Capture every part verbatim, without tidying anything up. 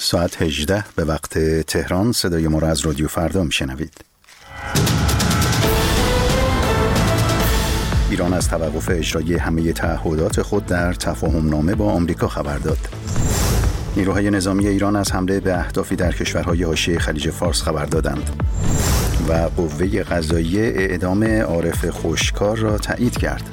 ساعت هجده به وقت تهران. صدای ما را از رادیو فردا میشنوید. ایران از توقف اجرای همه تعهدات خود در تفاهم نامه با آمریکا خبر داد. نیروهای نظامی ایران از حمله به اهدافی در کشورهای حاشیه خلیج فارس خبر دادند و قوه قضاییه اعدام عارف خوشکار را تایید کرد.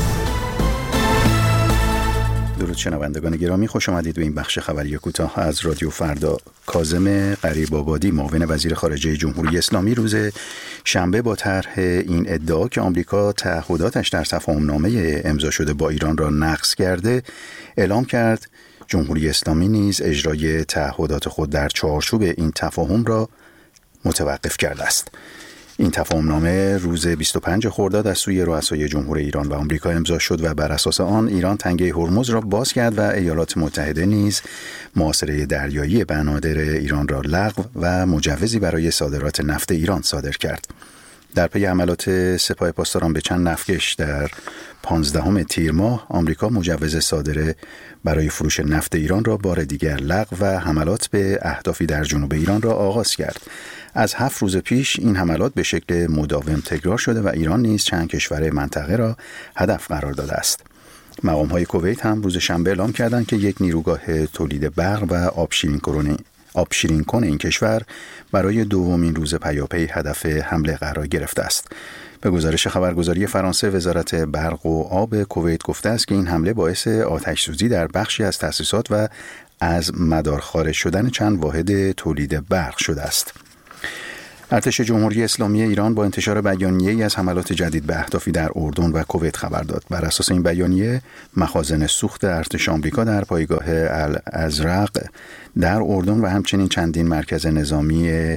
درود شنوندگان گرامی، خوش آمدید به این بخش خبری کوتاه از رادیو فردا. کاظم غریب‌آبادی، معاون وزیر خارجه جمهوری اسلامی، روز شنبه با طرح این ادعا که آمریکا تعهداتش در تفاهم‌نامه امضا شده با ایران را نقض کرده، اعلام کرد جمهوری اسلامی نیز اجرای تعهدات خود در چارچوب این تفاهم را متوقف کرده است. این تفاهم‌نامه روز بیست و پنج خرداد از سوی رؤسای جمهور ایران و آمریکا امضا شد و بر اساس آن ایران تنگه هرمز را باز کرد و ایالات متحده نیز محاصره دریایی بنادر ایران را لغو و مجوزی برای صادرات نفت ایران صادر کرد. در پی حملات سپاه پاسداران به چند نفتکش در پانزدهم تیر ماه، آمریکا مجوز صادره برای فروش نفت ایران را بار دیگر لغو و حملات به اهدافی در جنوب ایران را آغاز کرد. از هفت روز پیش این حملات به شکل مداوم تکرار شده و ایران نیز چند کشور منطقه را هدف قرار داده است. مقام‌های کویت هم روز شنبه اعلام کردند که یک نیروگاه تولید برق و آبشیرین کننده آبشیرین کن این کشور برای دومین روز پیاپی هدف حمله قرار گرفته است. به گزارش خبرگزاری فرانسه، وزارت برق و آب کویت گفته است که این حمله باعث آتش سوزی در بخشی از تأسیسات و از مدار خارج شدن چند واحد تولید برق شده است. ارتش جمهوری اسلامی ایران با انتشار بیانیه‌ای از حملات جدید به اهدافی در اردن و کویت خبر داد. بر اساس این بیانیه، مخازن سوخت ارتش آمریکا در پایگاه الازرق در اردن و همچنین چندین مرکز نظامی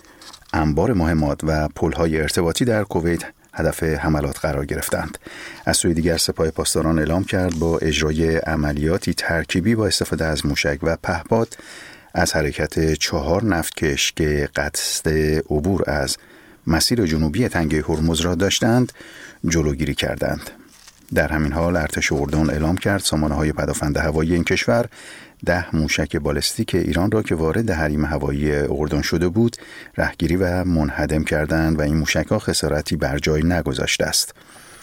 انبار مهمات و پل‌های ارتباطی در کویت هدف حملات قرار گرفتند. از سوی دیگر سپاه پاسداران اعلام کرد با اجرای عملیاتی ترکیبی با استفاده از موشک و پهپاد از حرکت چهار نفتکش که قصد عبور از مسیر جنوبی تنگه هرمز را داشتند جلوگیری کردند. در همین حال ارتش اردن اعلام کرد سامانه‌های پدافند هوایی این کشور ده موشک بالستیک ایران را که وارد حریم هوایی اردن شده بود رهگیری و منهدم کردند و این موشک‌ها خسارتی بر جای نگذاشته است.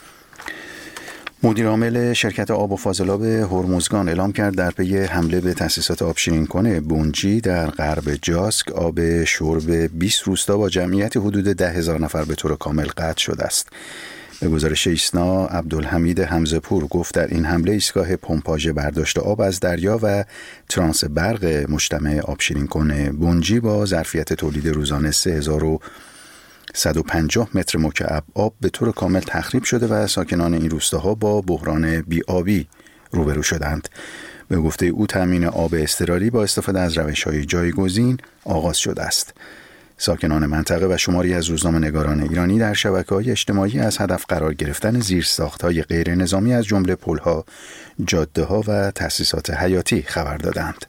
مدیر عامل شرکت آب و فاضلاب هرمزگان اعلام کرد در پی حمله به تأسیسات آبشیرین کن بونجی در غرب جاسک آب شرب بیست روستا با جمعیت حدود ده هزار نفر به طور کامل قطع شده است. به گزارش ایسنا، عبدالحمید حمزه‌پور گفت در این حمله ایستگاه پمپاژ برداشت آب از دریا و ترانس برق مجتمع آبشیرین کن بونجی با ظرفیت تولید روزانه سه هزار و صد و پنجاه متر مکعب آب به طور کامل تخریب شده و ساکنان این روستاها با بحران بی‌آبی روبرو شدند. به گفته او تامین آب اضطراری با استفاده از روش‌های جایگزین آغاز شده است. ساکنان منطقه و شماری از روزنامه‌نگاران ایرانی در شبکه‌های اجتماعی از هدف قرار گرفتن زیرساخت‌های غیر نظامی از جمله پل‌ها، جاده‌ها و تأسیسات حیاتی خبر دادند.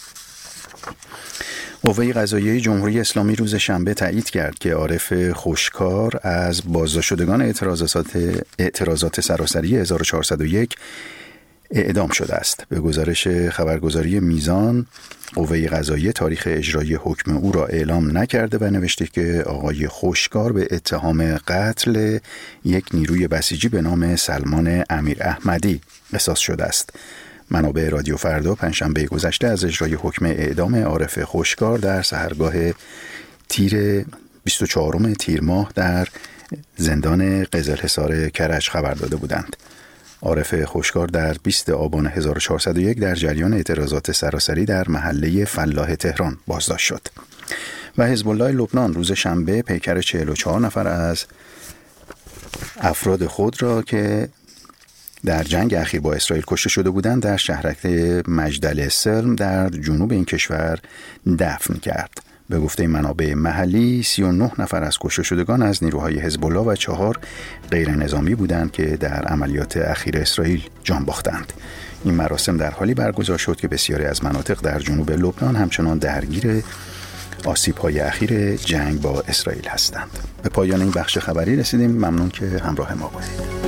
قوه قضاییه جمهوری اسلامی روز شنبه تایید کرد که عارف خوشکار از بازداشت شدگان اعتراضات اعتراضات سراسری هزار و چهارصد و یک اعدام شده است. به گزارش خبرگزاری میزان، قوه قضاییه تاریخ اجرای حکم او را اعلام نکرده و نوشته که آقای خوشکار به اتهام قتل یک نیروی بسیجی به نام سلمان امیر احمدی قصاص شده است. منابع رادیو فردا پنجشنبه گذشته از اجرای حکم اعدام عارف خوشکار در سحرگاه تیر بیست و چهارم تیر ماه در زندان قزلحصار کرج خبر داده بودند. عارف خوشکار در بیست آبان هزار و چهارصد و یک در جریان اعتراضات سراسری در محله فلاح تهران بازداشت شد. و حزب الله لبنان روز شنبه پیکر چهل و چهار نفر از افراد خود را که در جنگ اخیر با اسرائیل کشته شده بودند در شهرک مجدل سلم در جنوب این کشور دفن کرد. به گفته منابع محلی سی و نه نفر از کشته شدگان از نیروهای حزب الله و چهار غیر نظامی بودند که در عملیات اخیر اسرائیل جان باختند. این مراسم در حالی برگزار شد که بسیاری از مناطق در جنوب لبنان همچنان درگیر آسیب‌های اخیر جنگ با اسرائیل هستند. به پایان این بخش خبری رسیدیم. ممنون که همراه ما بودید.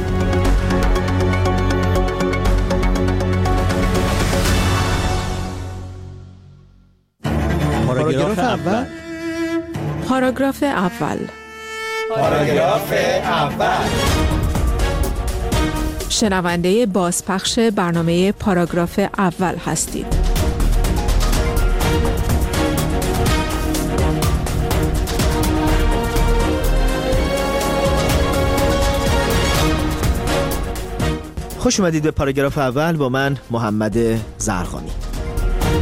پاراگراف اول. پاراگراف اول. پاراگراف اول. شنونده بازپخش برنامه پاراگراف اول هستید. خوش اومدید به پاراگراف اول با من محمد زرخانی.